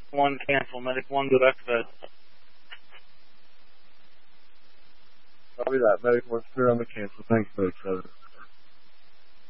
1 cancel. Medic 1 go back to bed. Copy that. Medic 1's clear on the cancel. Thanks, Medic 7.